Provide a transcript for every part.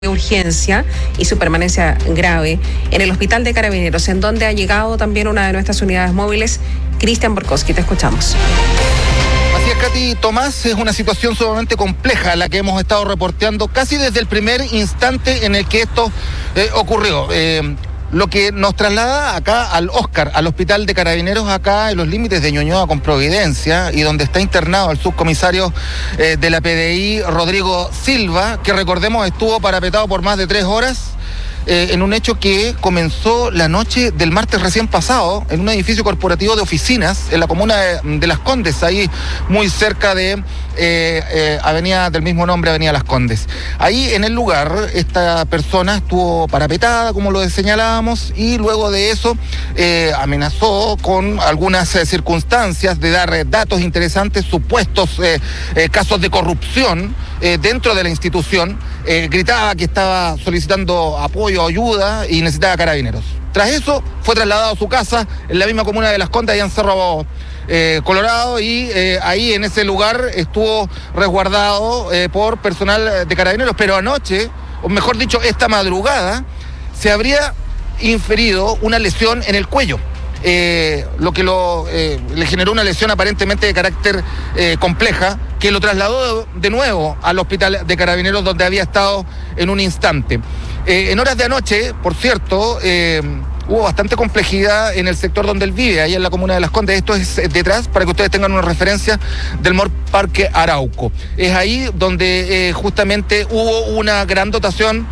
de urgencia y su permanencia grave en el Hospital de Carabineros, en donde ha llegado también una de nuestras unidades móviles. Cristian Borkowski, te escuchamos. Así es, Katy. Tomás, es una situación sumamente compleja la que hemos estado reporteando casi desde el primer instante en el que esto ocurrió. Lo que nos traslada acá al Oscar, al Hospital de Carabineros, acá en los límites de Ñuñoa con Providencia, y donde está internado el subcomisario de la PDI, Rodrigo Silva, que recordemos estuvo parapetado por más de 3 horas. En un hecho que comenzó la noche del martes recién pasado en un edificio corporativo de oficinas en la comuna de Las Condes, ahí muy cerca de avenida del mismo nombre, Avenida Las Condes. Ahí en el lugar esta persona estuvo parapetada, como lo señalábamos, y luego de eso amenazó con algunas circunstancias de dar datos interesantes, supuestos casos de corrupción dentro de la institución. Gritaba que estaba solicitando apoyo, ayuda y necesitaba Carabineros. Tras eso fue trasladado a su casa en la misma comuna de Las Condes, allá en Cerro Colorado, y ahí en ese lugar estuvo resguardado por personal de Carabineros. Pero anoche, o mejor dicho, esta madrugada, se habría inferido una lesión en el cuello. Lo que le generó una lesión aparentemente de carácter compleja, que lo trasladó de nuevo al Hospital de Carabineros, donde había estado en un instante. En horas de anoche, por cierto, hubo bastante complejidad en el sector donde él vive, ahí en la comuna de Las Condes. Esto es detrás, para que ustedes tengan una referencia, del Mall Parque Arauco. Es ahí donde justamente hubo una gran dotación,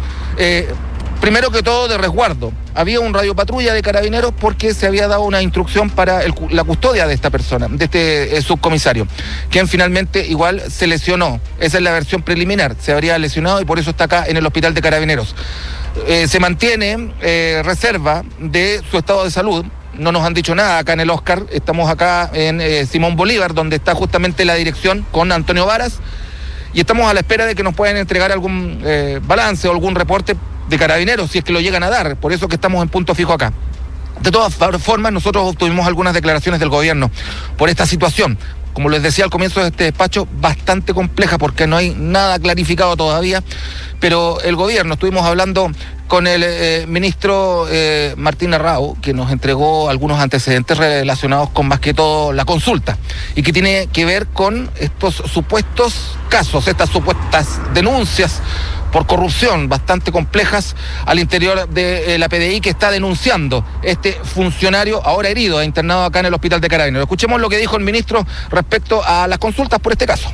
primero que todo, de resguardo. Había un radiopatrulla de Carabineros porque se había dado una instrucción para la custodia de esta persona, de este subcomisario, quien finalmente igual se lesionó. Esa es la versión preliminar, se habría lesionado y por eso está acá en el Hospital de Carabineros. Se mantiene reserva de su estado de salud. No nos han dicho nada acá en el Oscar. Estamos acá en Simón Bolívar, donde está justamente la dirección con Antonio Varas, y estamos a la espera de que nos puedan entregar algún balance o algún reporte de Carabineros, si es que lo llegan a dar. Por eso que estamos en punto fijo acá. De todas formas, nosotros obtuvimos algunas declaraciones del gobierno por esta situación. Como les decía al comienzo de este despacho, bastante compleja porque no hay nada clarificado todavía, pero el gobierno, estuvimos hablando con el ministro Martín Arrau, que nos entregó algunos antecedentes relacionados con más que todo la consulta, y que tiene que ver con estos supuestos casos, estas supuestas denuncias por corrupción bastante complejas al interior de la PDI, que está denunciando este funcionario ahora herido e internado acá en el Hospital de Carabineros. Escuchemos lo que dijo el ministro respecto a las consultas por este caso.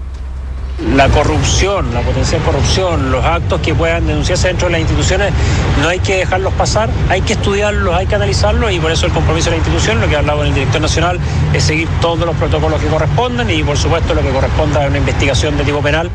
La corrupción, la potencial corrupción, los actos que puedan denunciarse dentro de las instituciones, no hay que dejarlos pasar, hay que estudiarlos, hay que analizarlos, y por eso el compromiso de la institución, lo que ha hablado el director nacional, es seguir todos los protocolos que corresponden y por supuesto lo que corresponda a una investigación de tipo penal.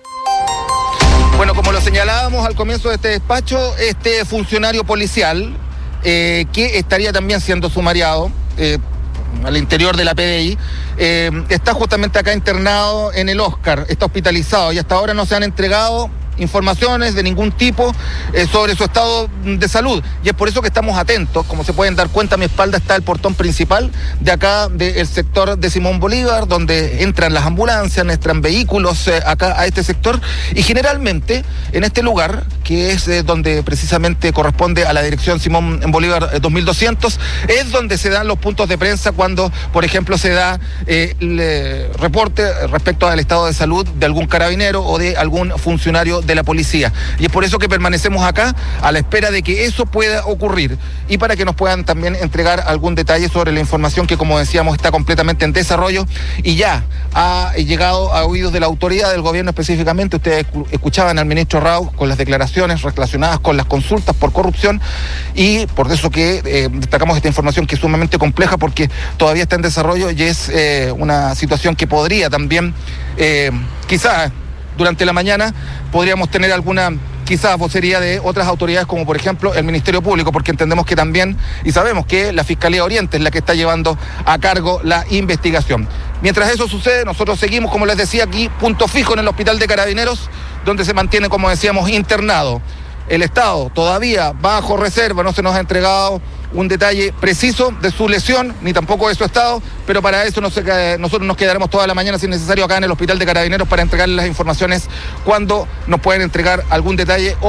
Bueno, como lo señalábamos al comienzo de este despacho, este funcionario policial que estaría también siendo sumariado al interior de la PDI, está justamente acá internado en el Oscar, está hospitalizado y hasta ahora no se han entregado informaciones de ningún tipo sobre su estado de salud, y es por eso que estamos atentos. Como se pueden dar cuenta, a mi espalda está el portón principal de acá del sector de Simón Bolívar, donde entran las ambulancias, entran vehículos acá a este sector, y generalmente en este lugar, que es donde precisamente corresponde a la dirección Simón Bolívar 2200, es donde se dan los puntos de prensa cuando, por ejemplo, se da el reporte respecto al estado de salud de algún carabinero o de algún funcionario de la policía. Y es por eso que permanecemos acá a la espera de que eso pueda ocurrir y para que nos puedan también entregar algún detalle sobre la información que, como decíamos, está completamente en desarrollo y ya ha llegado a oídos de la autoridad del gobierno específicamente. Ustedes escuchaban al ministro Arrau con las declaraciones relacionadas con las consultas por corrupción, y por eso que destacamos esta información, que es sumamente compleja porque todavía está en desarrollo y es una situación que podría también quizás durante la mañana podríamos tener alguna quizás vocería de otras autoridades, como por ejemplo el Ministerio Público, porque entendemos que también, y sabemos que la Fiscalía Oriente es la que está llevando a cargo la investigación. Mientras eso sucede, nosotros seguimos, como les decía, aquí punto fijo en el Hospital de Carabineros, donde se mantiene, como decíamos, internado. El Estado todavía bajo reserva, no se nos ha entregado un detalle preciso de su lesión, ni tampoco de su estado, pero para eso nosotros nos quedaremos toda la mañana, si es necesario, acá en el Hospital de Carabineros para entregarles las informaciones cuando nos pueden entregar algún detalle